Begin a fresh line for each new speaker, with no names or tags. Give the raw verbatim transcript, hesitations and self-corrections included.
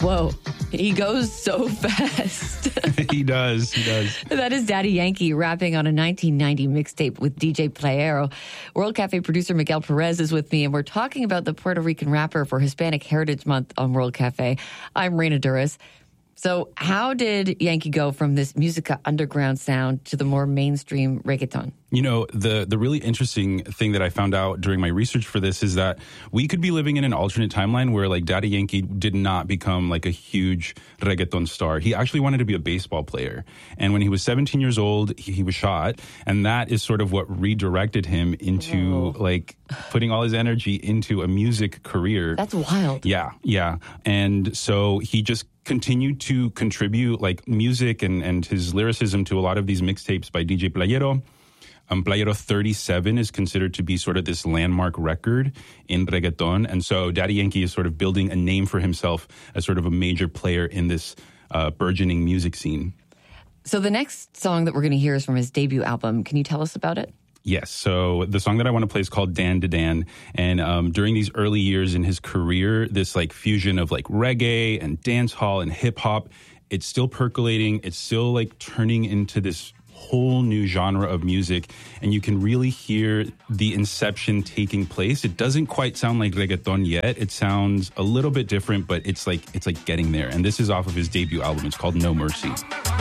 Whoa, he goes so fast.
He does, he does.
That is Daddy Yankee rapping on a nineteen ninety mixtape with D J Playero. World Cafe producer Miguel Perez is with me, and we're talking about the Puerto Rican rapper for Hispanic Heritage Month on World Cafe. I'm Reina Duras. So how did Yankee go from this Musica Underground sound to the more mainstream reggaeton?
You know, the the really interesting thing that I found out during my research for this is that we could be living in an alternate timeline where, like, Daddy Yankee did not become, like, a huge reggaeton star. He actually wanted to be a baseball player. And when he was seventeen years old, he, he was shot. And that is sort of what redirected him into, Whoa. like, putting all his energy into a music career.
That's wild.
Yeah, yeah. And so he just continued to contribute, like, music and, and his lyricism to a lot of these mixtapes by D J Playero. Um, Playero thirty-seven is considered to be sort of this landmark record in reggaeton. And so Daddy Yankee is sort of building a name for himself as sort of a major player in this uh, burgeoning music scene.
So the next song that we're going to hear is from his debut album. Can you tell us about it?
Yes. So the song that I want to play is called Dan Da Dan. And um, during these early years in his career, this like fusion of like reggae and dance hall and hip hop, it's still percolating. It's still like turning into this whole new genre of music. And you can really hear the inception taking place. It doesn't quite sound like reggaeton yet. It sounds a little bit different, but it's like it's like getting there. And this is off of his debut album. It's called No Mercy.